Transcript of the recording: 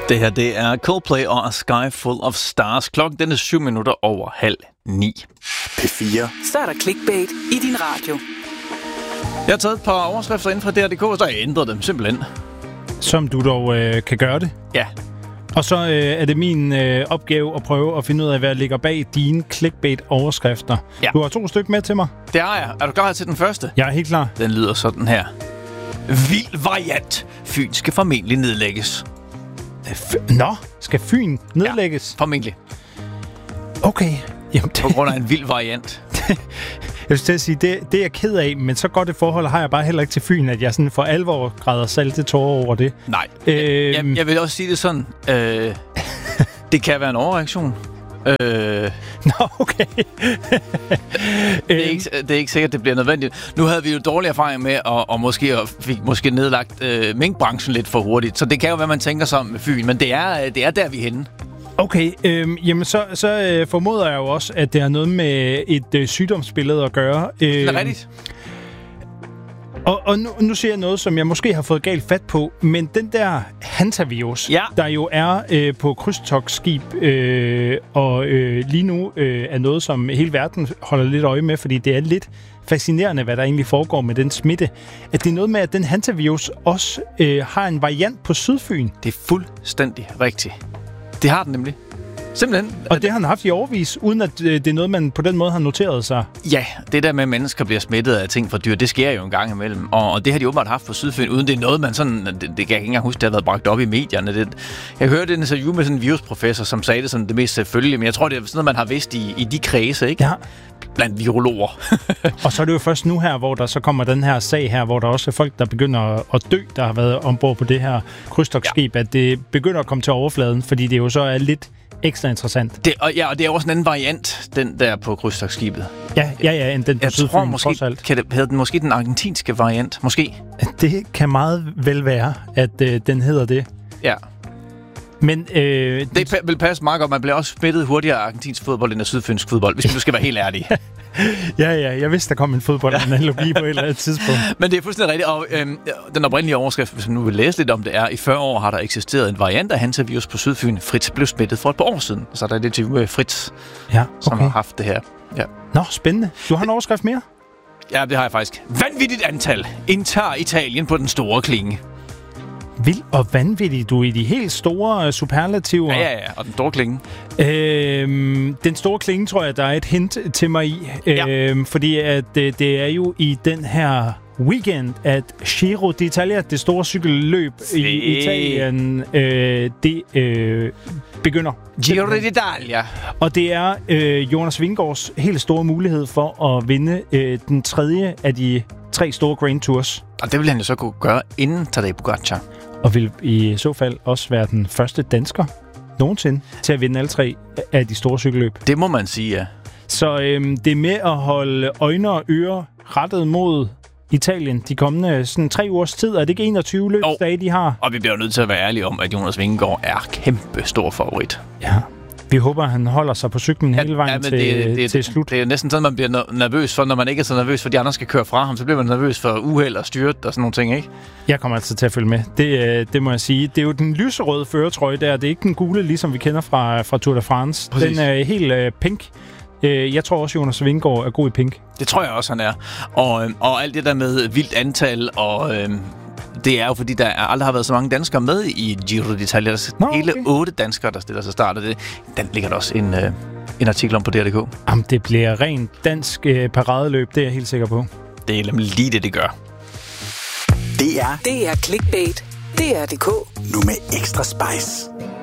Det her, det er Coldplay og A Sky Full of Stars. Klokken den er 9:07. P4. Så er der clickbait i din radio. Jeg har taget et par overskrifter inden fra DR.dk, og så har jeg ændret dem simpelthen. Som du dog kan gøre det. Ja. Og så er det min opgave at prøve at finde ud af, hvad der ligger bag dine clickbait-overskrifter. Ja. Du har 2 stykker med til mig. Det har jeg. Er du klar til den første? Jeg er helt klar. Den lyder sådan her. Vild variant. Fyn skal formentlig nedlægges. Nå, skal Fyn nedlægges? Ja, formentlig. Okay. Jamen, På grund af en vild variant. Jeg vil sige, det er jeg ked af, men så godt et forhold har jeg bare heller ikke til Fyn, at jeg sådan for alvor græder salte tårer over det. Nej. Jeg vil også sige det sådan. Det kan være en overreaktion. Nå, okay. Det er ikke sikkert, det bliver nødvendigt. Nu havde vi jo dårlig erfaring med, og måske nedlagt minkbranchen lidt for hurtigt. Så det kan jo være, man tænker sig om med Fyn, men det er der, vi er henne. Okay, jamen så formoder jeg jo også, at det har noget med et sygdomsbillede at gøre. Det er rigtigt. Og nu siger jeg noget, som jeg måske har fået galt fat på, men den der hantavirus, der jo er på krydstogtskib, og lige nu er noget, som hele verden holder lidt øje med, fordi det er lidt fascinerende, hvad der egentlig foregår med den smitte. At det er noget med, at den hantavirus også har en variant på Sydfyn. Det er fuldstændig rigtigt. Det har den nemlig. Simpelthen. Og det har han haft i årevis, uden at det er noget, man på den måde har noteret sig. Ja, det der med, at mennesker bliver smittet af ting fra dyr, det sker jo en gang imellem. Og det har de åbenbart haft på Sydfyn, uden det er noget, man sådan... Det kan jeg ikke engang huske, det har været bragt op i medierne. Jeg hørte en interview med sådan en virusprofessor, som sagde det som det mest selvfølgelige, men jeg tror, det er sådan noget, man har vidst i de kredse, ikke? Ja. Blandt virologer. Og så er det jo først nu her, hvor der så kommer den her sag her, hvor der også er folk, der begynder at dø, der har været ombord på det her krydstogtskib, at det begynder at komme til overfladen, fordi det jo så er lidt ekstra interessant. Og det er også en anden variant, den der på krydstogtskibet. Ja, end den på Sydfyn, tror måske, hedder den måske den argentinske variant, måske? Det kan meget vel være, at den hedder det. Ja. Men det vil passe meget godt. Man bliver også smittet hurtigere af argentinsk fodbold end af sydfynsk fodbold, hvis du skal være helt ærlig. Ja, jeg vidste, der kom en fodboldanalogi på et eller andet tidspunkt. Men det er fuldstændig rigtigt, og den oprindelige overskrift, hvis man nu vil læse lidt om det, er, i 40 år har der eksisteret en variant af hantavirus på Sydfyn. Fritz blev smittet for et par år siden. Så der er det til Fritz, som har haft det her. Ja. Nå, spændende. Du har en overskrift mere? Ja, det har jeg faktisk. Vanvittigt antal indtager Italien på den store klinge. Vild og vanvittig, du, i de helt store superlativer. Ja, og den store klinge. Den store klinge, tror jeg, der er et hint til mig i. Fordi at det er jo i den her weekend, at Giro d'Italia, det store cykelløb i Italien, det begynder. Giro d'Italia. Og det er Jonas Vingegaards helt store mulighed for at vinde den tredje af de 3 store Grand Tours. Og det vil han jo så kunne gøre inden Tadej Pogačar. Og vil i så fald også være den første dansker nogensinde til at vinde alle 3 af de store cykelløb. Det må man sige, ja. Så det er med at holde øjne og ører rettet mod Italien de kommende sådan 3 ugers tid. Er det ikke 21 løbsdage, de har? Og vi bliver nødt til at være ærlige om, at Jonas Vingegaard er kæmpe stor favorit. Ja. Vi håber, at han holder sig på cyklen hele vejen til slut. Det er næsten sådan, man bliver nervøs for, når man ikke er så nervøs for, de andre skal køre fra ham. Så bliver man nervøs for uheld og styrt og sådan nogle ting, ikke? Jeg kommer altså til at følge med. Det må jeg sige. Det er jo den lyserøde førertrøje der. Det er ikke den gule, ligesom vi kender fra Tour de France. Præcis. Den er helt pink. Jeg tror også, Jonas Vingegaard er god i pink. Det tror jeg også, han er. Og alt det der med vildt antal og... det er jo, fordi der aldrig har været så mange danskere med i Giro d'Italia. Der er hele 8 danskere, der stiller sig start. Den ligger der også en artikel om på DR.dk. Jamen, det bliver rent dansk paradeløb, det er jeg helt sikker på. Det er lige det gør. Det er clickbait. DR.dk. Nu med ekstra spice.